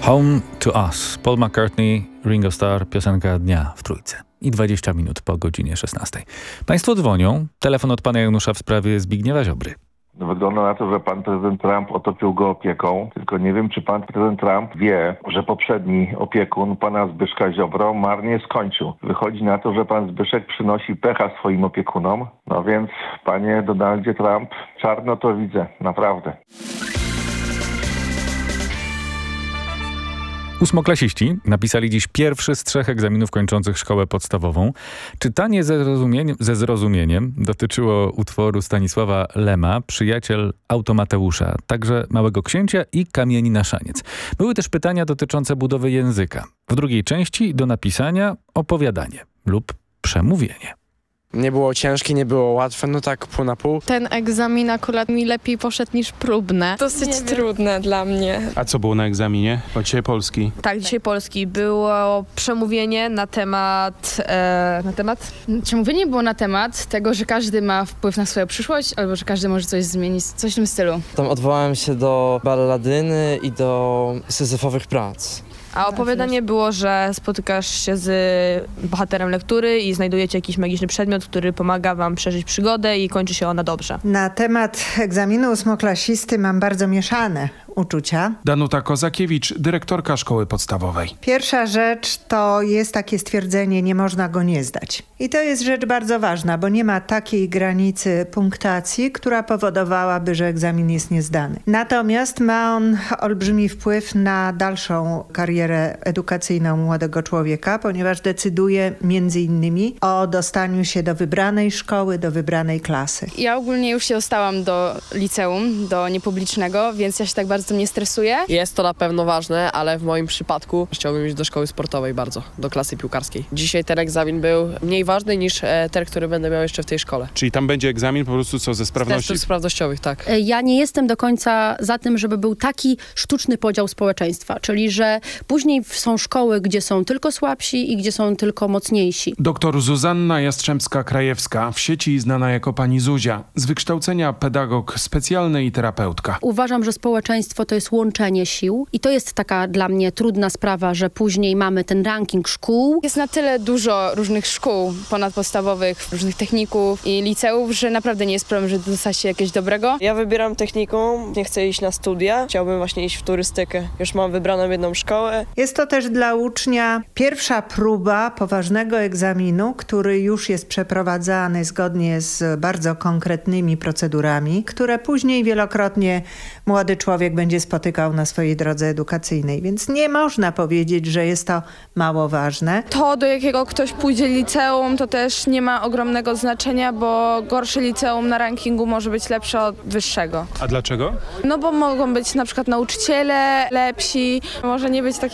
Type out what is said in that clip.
Home to Us. Paul McCartney, Ringo Starr, piosenka dnia w Trójce. I 20 minut po godzinie 16. Państwo dzwonią. Telefon od pana Janusza w sprawie Zbigniewa Ziobry. Wygląda na to, że pan prezydent Trump otoczył go opieką, tylko nie wiem, czy pan prezydent Trump wie, że poprzedni opiekun pana Zbyszka Ziobro marnie skończył. Wychodzi na to, że pan Zbyszek przynosi pecha swoim opiekunom, no więc panie Donaldzie Trump, czarno to widzę, naprawdę. Ósmoklasiści napisali dziś pierwszy z 3 egzaminów kończących szkołę podstawową. Czytanie ze zrozumieniem dotyczyło utworu Stanisława Lema, Przyjaciel Automateusza, także Małego Księcia i Kamieni na szaniec. Były też pytania dotyczące budowy języka. W drugiej części do napisania opowiadanie lub przemówienie. Nie było ciężkie, nie było łatwe, no tak pół na pół. Ten egzamin akurat mi lepiej poszedł niż próbne. Dosyć trudne dla mnie. A co było na egzaminie? Bo dzisiaj polski. Tak, dzisiaj polski. Było przemówienie na temat... Przemówienie było na temat tego, że każdy ma wpływ na swoją przyszłość, albo że każdy może coś zmienić, coś w tym stylu. Tam odwołałem się do balladyny i do syzyfowych prac. A opowiadanie było, że spotykasz się z bohaterem lektury i znajdujecie jakiś magiczny przedmiot, który pomaga wam przeżyć przygodę i kończy się ona dobrze. Na temat egzaminu ósmoklasisty mam bardzo mieszane uczucia. Danuta Kozakiewicz, dyrektorka szkoły podstawowej. Pierwsza rzecz to jest takie stwierdzenie, nie można go nie zdać. I to jest rzecz bardzo ważna, bo nie ma takiej granicy punktacji, która powodowałaby, że egzamin jest niezdany. Natomiast ma on olbrzymi wpływ na dalszą karierę edukacyjną młodego człowieka, ponieważ decyduje między innymi o dostaniu się do wybranej szkoły, do wybranej klasy. Ja ogólnie już się dostałam do liceum, do niepublicznego, więc ja się tak bardzo tym nie stresuję. Jest to na pewno ważne, ale w moim przypadku chciałbym iść do szkoły sportowej bardzo, do klasy piłkarskiej. Dzisiaj ten egzamin był mniej ważny niż ten, który będę miał jeszcze w tej szkole. Czyli tam będzie egzamin po prostu co ze sprawności? Testów sprawnościowych, tak. Ja nie jestem do końca za tym, żeby był taki sztuczny podział społeczeństwa, czyli że później są szkoły, gdzie są tylko słabsi i gdzie są tylko mocniejsi. Doktor Zuzanna Jastrzębska-Krajewska, w sieci znana jako pani Zuzia, z wykształcenia pedagog specjalny i terapeutka. Uważam, że społeczeństwo to jest łączenie sił i to jest taka dla mnie trudna sprawa, że później mamy ten ranking szkół. Jest na tyle dużo różnych szkół ponadpodstawowych, różnych techników i liceów, że naprawdę nie jest problem, żeby dostać się jakiegoś dobrego. Ja wybieram technikum, nie chcę iść na studia, chciałbym właśnie iść w turystykę. Już mam wybraną jedną szkołę. Jest to też dla ucznia pierwsza próba poważnego egzaminu, który już jest przeprowadzany zgodnie z bardzo konkretnymi procedurami, które później wielokrotnie młody człowiek będzie spotykał na swojej drodze edukacyjnej. Więc nie można powiedzieć, że jest to mało ważne. To, do jakiego ktoś pójdzie liceum, to też nie ma ogromnego znaczenia, bo gorsze liceum na rankingu może być lepsze od wyższego. A dlaczego? No bo mogą być na przykład nauczyciele lepsi, może nie być taki